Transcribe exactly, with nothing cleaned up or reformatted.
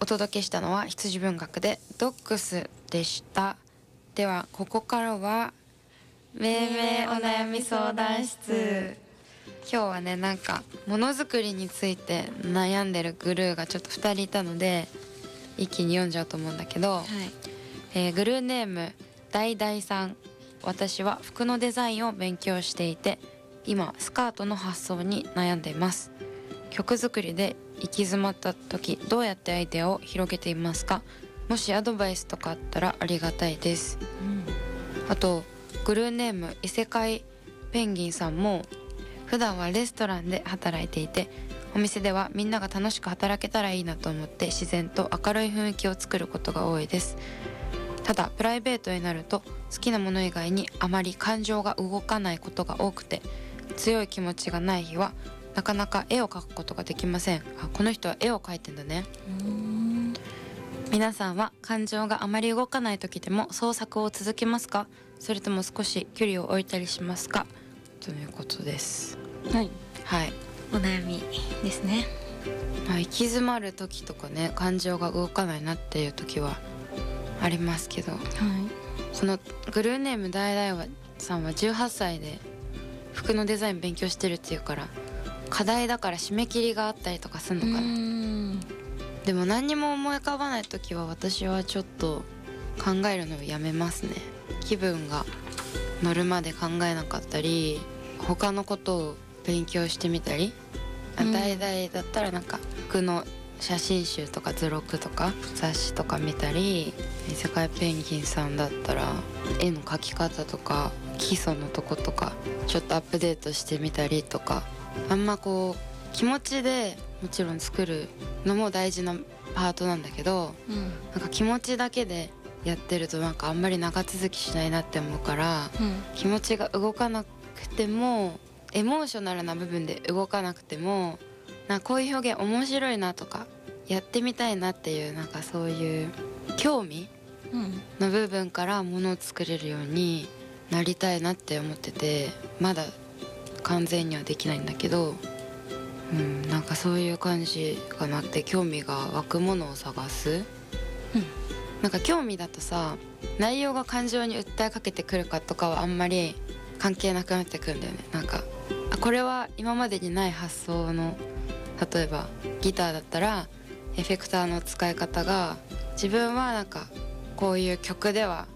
お届けしたのは羊文学でドッグスでした。ではここからはめいめいお悩み相談室。今日はね、なんかものづくりについて悩んでるグルーがちょっとふたりいたので一気に読んじゃうと思うんだけど、はい、えー、グルーネームだいだいさん。私は服のデザインを勉強していて今スカートの発想に悩んでいます。曲作りで行き詰まった時どうやってアイデアを広げていますか？もしアドバイスとかあったらありがたいです、うん、あとグルーネーム異世界ペンギンさんも普段はレストランで働いていてお店ではみんなが楽しく働けたらいいなと思って自然と明るい雰囲気を作ることが多いです。ただプライベートになると好きなもの以外にあまり感情が動かないことが多くて強い気持ちがない日はなかなか絵を描くことができません。あ、この人は絵を描いてんだね。うーん、皆さんは感情があまり動かない時でも創作を続けますか？それとも少し距離を置いたりしますか？ということです。 はい、 はい、 お悩みですね。 まあ、行き詰まる時とかね、感情が動かないなっていう時はありますけど、はい、このグルーネームだいだいさんはじゅうはっさいで服のデザイン勉強してるっていうから課題だから締め切りがあったりとかするのかな。うーん、でも何にも思い浮かばない時は私はちょっと考えるのをやめますね。気分が乗るまで考えなかったり他のことを勉強してみたり、だいだいだったらなんか服の写真集とか図録とか雑誌とか見たり、世界ペンギンさんだったら絵の描き方とか基礎のとことかちょっとアップデートしてみたりとか、あんまこう気持ちでもちろん作るのも大事なパートなんだけど、うん、なんか気持ちだけでやってるとなんかあんまり長続きしないなって思うから、うん、気持ちが動かなくてもエモーショナルな部分で動かなくてもなんかこういう表現面白いなとかやってみたいなっていうなんかそういう興味の部分からものを作れるようになりたいなって思ってて、まだ完全にはできないんだけど、うん、なんかそういう感じかなって。興味が湧くものを探す、うん、なんか興味だとさ内容が感情に訴えかけてくるかとかはあんまり関係なくなってくるんだよね。なんかあこれは今までにない発想の、例えばギターだったらエフェクターの使い方が自分はなんかこういう曲では